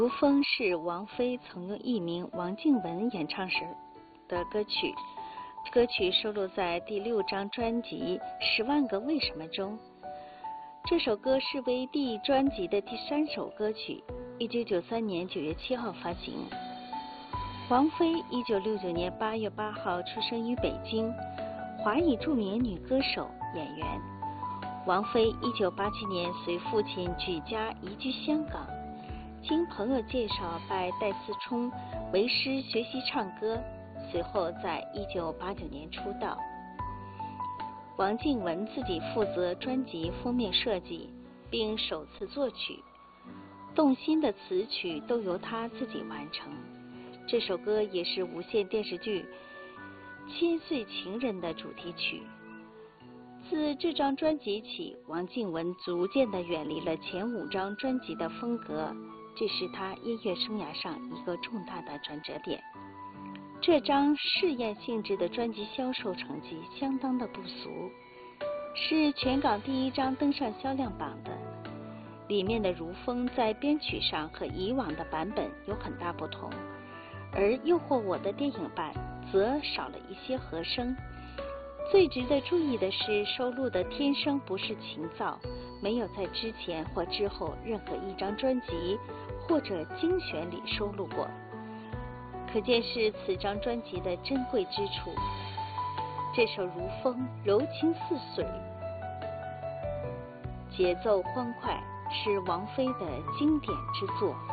如风是王菲曾用艺名王靖雯演唱时的歌曲，歌曲收录在第6张专辑《10万个为什么》中。这首歌是为第一专辑的第3首歌曲，1993年9月7号发行。王菲1969年8月8号出生于北京，华语著名女歌手、演员。王菲1987年随父亲举家移居香港，经朋友介绍拜戴思聪为师学习唱歌，随后在1989年出道。王靖雯自己负责专辑封面设计，并首次作曲，动心的词曲都由她自己完成。这首歌也是无线电视剧《千岁情人》的主题曲。自这张专辑起，王靖雯逐渐地远离了前5张专辑的风格，这是她音乐生涯上一个重大的转折点。这张试验性质的专辑销售成绩相当的不俗，是全港第1张登上销量榜的。里面的《如风》在编曲上和以往的版本有很大不同，而《诱惑我》的电影版则少了一些和声。最值得注意的是，收录的《天生不是情造》没有在之前或之后任何一张专辑或者精选里收录过，可见是此张专辑的珍贵之处。这首《如风》柔情似水，节奏欢快，是王菲的经典之作。